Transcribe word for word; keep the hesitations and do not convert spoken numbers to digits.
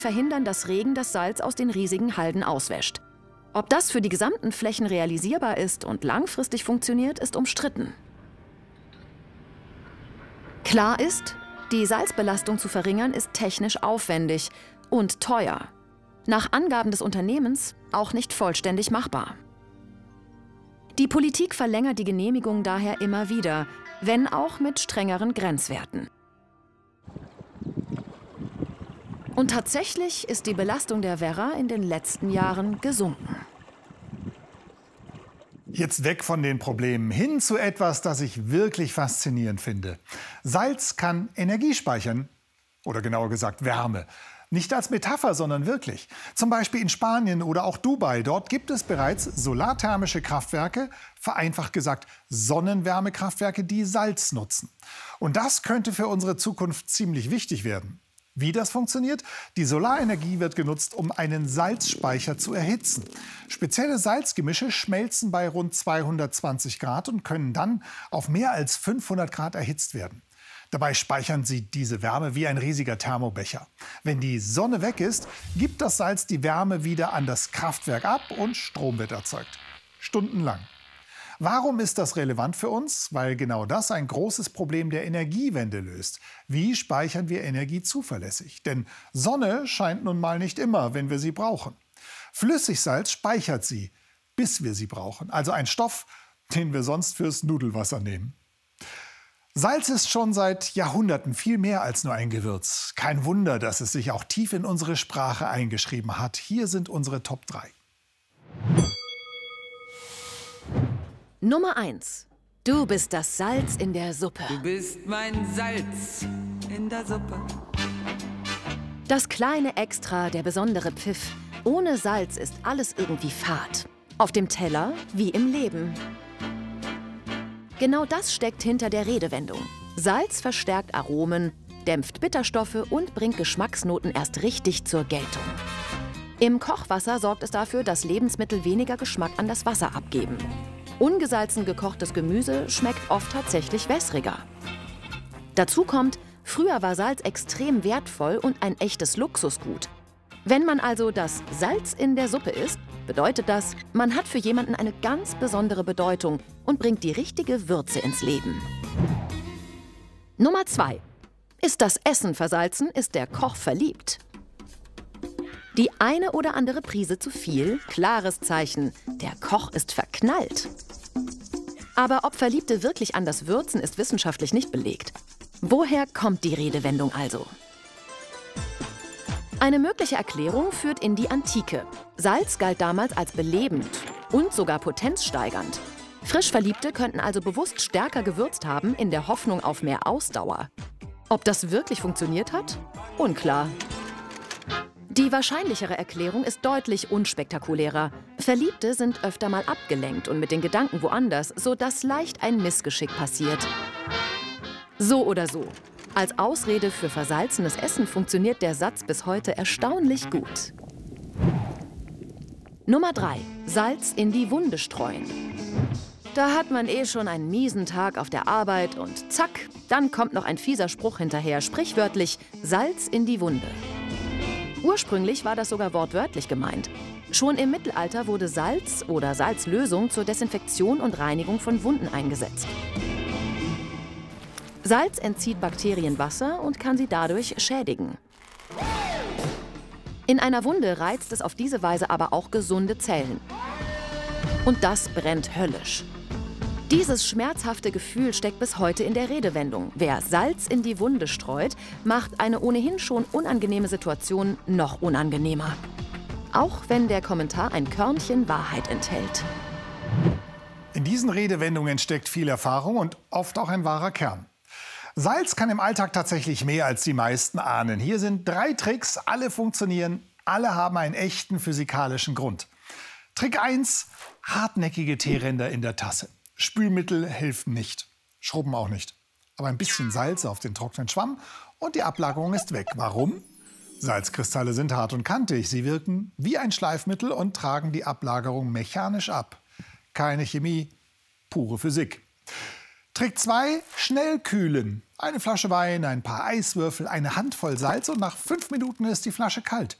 verhindern, dass Regen das Salz aus den riesigen Halden auswäscht. Ob das für die gesamten Flächen realisierbar ist und langfristig funktioniert, ist umstritten. Klar ist, die Salzbelastung zu verringern ist technisch aufwendig und teuer. Nach Angaben des Unternehmens auch nicht vollständig machbar. Die Politik verlängert die Genehmigung daher immer wieder, wenn auch mit strengeren Grenzwerten. Und tatsächlich ist die Belastung der Werra in den letzten Jahren gesunken. Jetzt weg von den Problemen hin zu etwas, das ich wirklich faszinierend finde. Salz kann Energie speichern, oder genauer gesagt Wärme. Nicht als Metapher, sondern wirklich. Zum Beispiel in Spanien oder auch Dubai. Dort gibt es bereits solarthermische Kraftwerke, vereinfacht gesagt Sonnenwärmekraftwerke, die Salz nutzen. Und das könnte für unsere Zukunft ziemlich wichtig werden. Wie das funktioniert? Die Solarenergie wird genutzt, um einen Salzspeicher zu erhitzen. Spezielle Salzgemische schmelzen bei rund zweihundertzwanzig Grad und können dann auf mehr als fünfhundert Grad erhitzt werden. Dabei speichern sie diese Wärme wie ein riesiger Thermobecher. Wenn die Sonne weg ist, gibt das Salz die Wärme wieder an das Kraftwerk ab und Strom wird erzeugt. Stundenlang. Warum ist das relevant für uns? Weil genau das ein großes Problem der Energiewende löst. Wie speichern wir Energie zuverlässig? Denn Sonne scheint nun mal nicht immer, wenn wir sie brauchen. Flüssigsalz speichert sie, bis wir sie brauchen. Also ein Stoff, den wir sonst fürs Nudelwasser nehmen. Salz ist schon seit Jahrhunderten viel mehr als nur ein Gewürz. Kein Wunder, dass es sich auch tief in unsere Sprache eingeschrieben hat. Hier sind unsere Top drei. Nummer eins. Du bist das Salz in der Suppe. Du bist mein Salz in der Suppe. Das kleine Extra, der besondere Pfiff. Ohne Salz ist alles irgendwie fad. Auf dem Teller wie im Leben. Genau das steckt hinter der Redewendung. Salz verstärkt Aromen, dämpft Bitterstoffe und bringt Geschmacksnoten erst richtig zur Geltung. Im Kochwasser sorgt es dafür, dass Lebensmittel weniger Geschmack an das Wasser abgeben. Ungesalzen gekochtes Gemüse schmeckt oft tatsächlich wässriger. Dazu kommt, früher war Salz extrem wertvoll und ein echtes Luxusgut. Wenn man also das Salz in der Suppe isst, bedeutet das, man hat für jemanden eine ganz besondere Bedeutung und bringt die richtige Würze ins Leben. Nummer zwei. Ist das Essen versalzen, ist der Koch verliebt. Die eine oder andere Prise zu viel, klares Zeichen, der Koch ist verknallt. Aber ob Verliebte wirklich anders würzen, ist wissenschaftlich nicht belegt. Woher kommt die Redewendung also? Eine mögliche Erklärung führt in die Antike. Salz galt damals als belebend und sogar potenzsteigernd. Frischverliebte könnten also bewusst stärker gewürzt haben, in der Hoffnung auf mehr Ausdauer. Ob das wirklich funktioniert hat? Unklar. Die wahrscheinlichere Erklärung ist deutlich unspektakulärer. Verliebte sind öfter mal abgelenkt und mit den Gedanken woanders, sodass leicht ein Missgeschick passiert. So oder so. Als Ausrede für versalzenes Essen funktioniert der Satz bis heute erstaunlich gut. Nummer drei. Salz in die Wunde streuen. Da hat man eh schon einen miesen Tag auf der Arbeit und zack, dann kommt noch ein fieser Spruch hinterher, sprichwörtlich Salz in die Wunde. Ursprünglich war das sogar wortwörtlich gemeint. Schon im Mittelalter wurde Salz oder Salzlösung zur Desinfektion und Reinigung von Wunden eingesetzt. Salz entzieht Bakterien Wasser und kann sie dadurch schädigen. In einer Wunde reizt es auf diese Weise aber auch gesunde Zellen. Und das brennt höllisch. Dieses schmerzhafte Gefühl steckt bis heute in der Redewendung. Wer Salz in die Wunde streut, macht eine ohnehin schon unangenehme Situation noch unangenehmer. Auch wenn der Kommentar ein Körnchen Wahrheit enthält. In diesen Redewendungen steckt viel Erfahrung und oft auch ein wahrer Kern. Salz kann im Alltag tatsächlich mehr als die meisten ahnen. Hier sind drei Tricks, alle funktionieren, alle haben einen echten physikalischen Grund. Trick eins, hartnäckige Teeränder in der Tasse. Spülmittel helfen nicht, Schrubben auch nicht. Aber ein bisschen Salz auf den trockenen Schwamm und die Ablagerung ist weg. Warum? Salzkristalle sind hart und kantig. Sie wirken wie ein Schleifmittel und tragen die Ablagerung mechanisch ab. Keine Chemie, pure Physik. Trick zwei, schnell kühlen. Eine Flasche Wein, ein paar Eiswürfel, eine Handvoll Salz und nach fünf Minuten ist die Flasche kalt.